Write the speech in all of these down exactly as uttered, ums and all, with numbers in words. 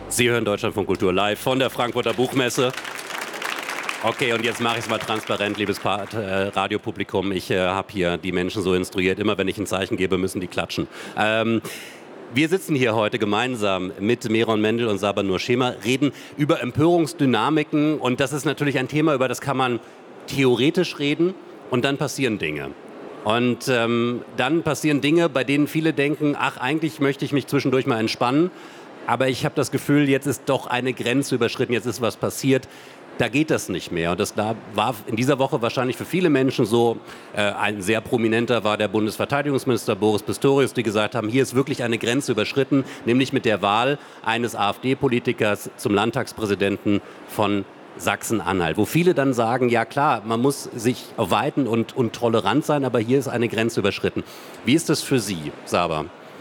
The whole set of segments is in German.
Sie hören Deutschlandfunk Kultur live von der Frankfurter Buchmesse. Okay, und jetzt mache ich es mal transparent, liebes Part, äh, Radiopublikum. Ich äh, habe hier die Menschen so instruiert, immer wenn ich ein Zeichen gebe, müssen die klatschen. Ähm, wir sitzen hier heute gemeinsam mit Meron Mendel und Saba Nurshema, reden über Empörungsdynamiken. Und das ist natürlich ein Thema, über das kann man theoretisch reden und dann passieren Dinge. Und ähm, dann passieren Dinge, bei denen viele denken, ach, eigentlich möchte ich mich zwischendurch mal entspannen. Aber ich habe das Gefühl, jetzt ist doch eine Grenze überschritten, jetzt ist was passiert. Da geht das nicht mehr. Und das da war in dieser Woche wahrscheinlich für viele Menschen so. Äh, ein sehr prominenter war der Bundesverteidigungsminister Boris Pistorius, die gesagt haben, hier ist wirklich eine Grenze überschritten, nämlich mit der Wahl eines AfD-Politikers zum Landtagspräsidenten von Sachsen-Anhalt. Wo viele dann sagen, ja klar, man muss sich weiten und, und tolerant sein, aber hier ist eine Grenze überschritten. Wie ist das für Sie, Saba?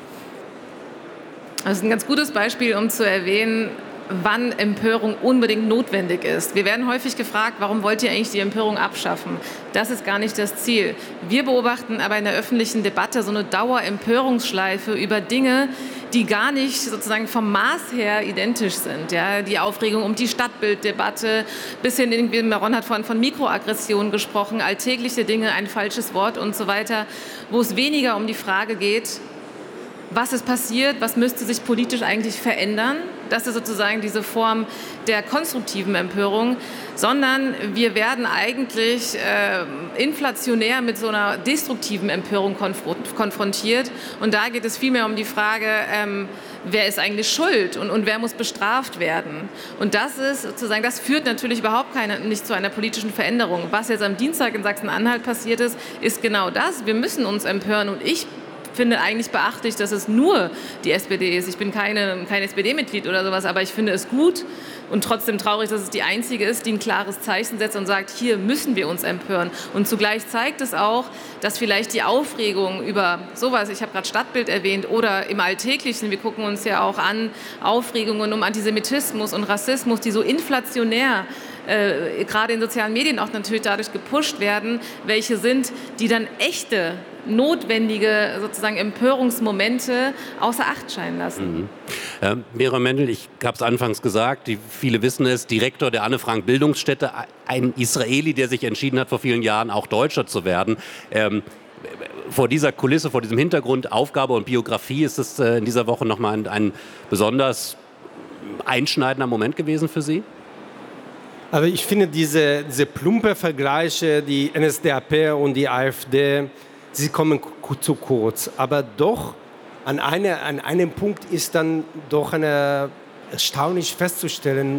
Das ist ein ganz gutes Beispiel, um zu erwähnen, wann Empörung unbedingt notwendig ist. Wir werden häufig gefragt, warum wollt ihr eigentlich die Empörung abschaffen? Das ist gar nicht das Ziel. Wir beobachten aber in der öffentlichen Debatte so eine Dauerempörungsschleife über Dinge, die gar nicht sozusagen vom Maß her identisch sind. Ja, die Aufregung um die Stadtbilddebatte, bis hin, irgendwie, Meron hat vorhin von Mikroaggressionen gesprochen, alltägliche Dinge, ein falsches Wort und so weiter, wo es weniger um die Frage geht, was ist passiert, was müsste sich politisch eigentlich verändern. Das ist sozusagen diese Form der konstruktiven Empörung, sondern wir werden eigentlich äh, inflationär mit so einer destruktiven Empörung konf- konfrontiert. Und da geht es vielmehr um die Frage, ähm, wer ist eigentlich schuld und, und wer muss bestraft werden. Und das ist sozusagen, das führt natürlich überhaupt keine, nicht zu einer politischen Veränderung. Was jetzt am Dienstag in Sachsen-Anhalt passiert ist, ist genau das. Wir müssen uns empören und ich Ich finde eigentlich beachtlich, dass es nur die S P D ist. Ich bin keine, kein S P D-Mitglied oder sowas, aber ich finde es gut und trotzdem traurig, dass es die einzige ist, die ein klares Zeichen setzt und sagt, hier müssen wir uns empören. Und zugleich zeigt es auch, dass vielleicht die Aufregung über sowas, ich habe gerade Stadtbild erwähnt, oder im Alltäglichen, wir gucken uns ja auch an, Aufregungen um Antisemitismus und Rassismus, die so inflationär äh, gerade in sozialen Medien auch natürlich dadurch gepusht werden, welche sind, die dann echte notwendige sozusagen Empörungsmomente außer Acht scheinen lassen. Mhm. Äh, Meron Mendel, ich habe es anfangs gesagt, die, viele wissen es, Direktor der Anne-Frank-Bildungsstätte, ein Israeli, der sich entschieden hat, vor vielen Jahren auch Deutscher zu werden. Ähm, vor dieser Kulisse, vor diesem Hintergrund, Aufgabe und Biografie, ist es äh, in dieser Woche nochmal ein, ein besonders einschneidender Moment gewesen für Sie? Also ich finde diese, diese plumpe Vergleiche, die N S D A P und die AfD, sie kommen zu kurz. Aber doch, an, eine, an einem Punkt ist dann doch eine, erstaunlich festzustellen,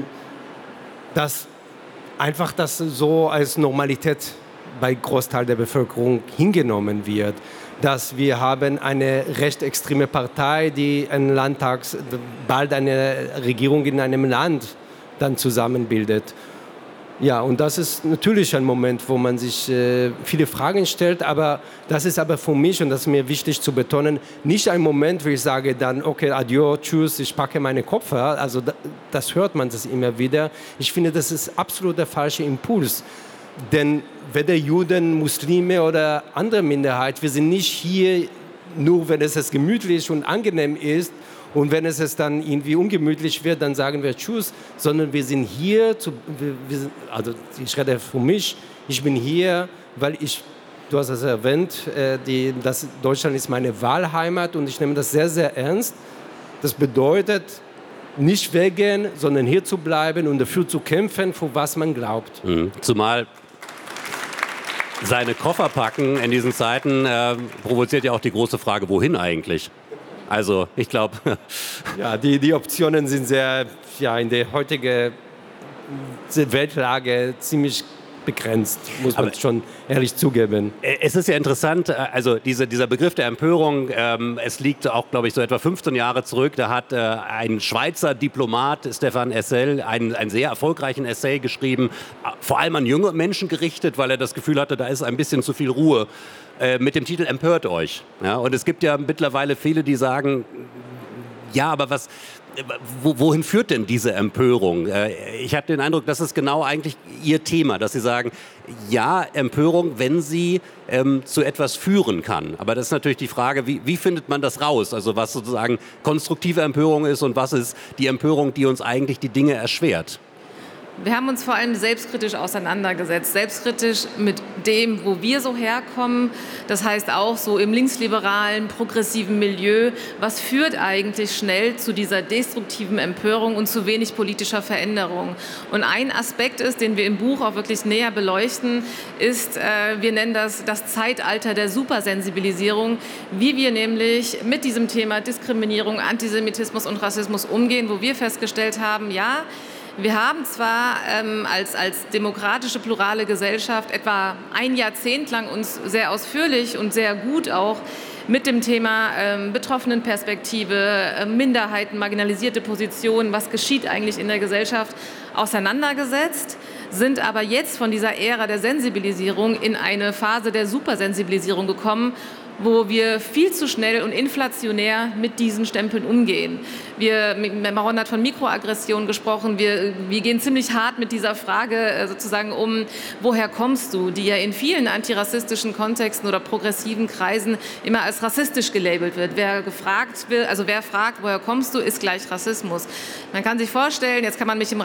dass einfach das so als Normalität bei Großteil der Bevölkerung hingenommen wird. Dass wir haben eine rechtsextreme Partei, die einen Landtags, bald eine Regierung in einem Land dann zusammenbildet. Ja, und das ist natürlich ein Moment, wo man sich äh, viele Fragen stellt, aber das ist aber für mich, und das ist mir wichtig zu betonen, nicht ein Moment, wo ich sage dann, okay, adieu, tschüss, ich packe meine Kopfhörer, also da, das hört man das immer wieder. Ich finde, das ist absolut der falsche Impuls, denn weder Juden, Muslime oder andere Minderheit, wir sind nicht hier nur, wenn es gemütlich und angenehm ist. Und wenn es dann irgendwie ungemütlich wird, dann sagen wir Tschüss, sondern wir sind hier, zu, wir, wir, also ich rede für mich, ich bin hier, weil ich, du hast es erwähnt, äh, die, das, Deutschland ist meine Wahlheimat und ich nehme das sehr, sehr ernst. Das bedeutet, nicht weggehen, sondern hier zu bleiben und dafür zu kämpfen, für was man glaubt. Mhm. Zumal seine Koffer packen in diesen Zeiten äh, provoziert ja auch die große Frage, wohin eigentlich? Also ich glaube... ja, die, die Optionen sind sehr, ja, in der heutigen Weltlage ziemlich begrenzt, muss man Aber schon ehrlich zugeben. Es ist ja interessant, also diese, dieser Begriff der Empörung, ähm, es liegt auch, glaube ich, so etwa fünfzehn Jahre zurück. Da hat äh, ein Schweizer Diplomat, Stefan Essel, einen, einen sehr erfolgreichen Essay geschrieben, vor allem an junge Menschen gerichtet, weil er das Gefühl hatte, da ist ein bisschen zu viel Ruhe, äh, mit dem Titel Empört euch. Ja, und es gibt ja mittlerweile viele, die sagen, Ja, aber was, wo, wohin führt denn diese Empörung? Ich hatte den Eindruck, das ist genau eigentlich Ihr Thema, dass Sie sagen, ja, Empörung, wenn sie ähm, zu etwas führen kann. Aber das ist natürlich die Frage, wie, wie findet man das raus? Also was sozusagen konstruktive Empörung ist und was ist die Empörung, die uns eigentlich die Dinge erschwert? Wir haben uns vor allem selbstkritisch auseinandergesetzt, selbstkritisch mit dem, wo wir so herkommen. Das heißt auch so im linksliberalen, progressiven Milieu. Was führt eigentlich schnell zu dieser destruktiven Empörung und zu wenig politischer Veränderung? Und ein Aspekt ist, den wir im Buch auch wirklich näher beleuchten, ist, äh, wir nennen das das Zeitalter der Supersensibilisierung, wie wir nämlich mit diesem Thema Diskriminierung, Antisemitismus und Rassismus umgehen, wo wir festgestellt haben, ja, wir haben zwar ähm, als, als demokratische, plurale Gesellschaft etwa ein Jahrzehnt lang uns sehr ausführlich und sehr gut auch mit dem Thema ähm, Betroffenenperspektive, äh, Minderheiten, marginalisierte Positionen, was geschieht eigentlich in der Gesellschaft, auseinandergesetzt, sind aber jetzt von dieser Ära der Sensibilisierung in eine Phase der Supersensibilisierung gekommen, wo wir viel zu schnell und inflationär mit diesen Stempeln umgehen. Wir, Maron hat von Mikroaggression gesprochen, wir, wir gehen ziemlich hart mit dieser Frage sozusagen um, woher kommst du, die ja in vielen antirassistischen Kontexten oder progressiven Kreisen immer als rassistisch gelabelt wird. Wer gefragt wird, also wer fragt, woher kommst du, ist gleich Rassismus. Man kann sich vorstellen, jetzt kann man mich im